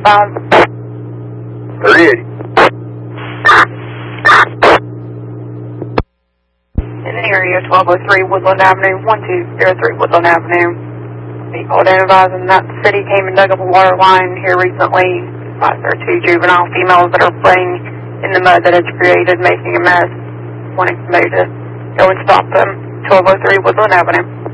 25. 3080. In the area, 1203 Woodland Avenue, 1203 Woodland Avenue. People advising that the city came and dug up a water line here recently. There are 2 juvenile females that are playing in the mud that it's created, making a mess. Wanting somebody to go and stop them. 1203 Woodland Avenue.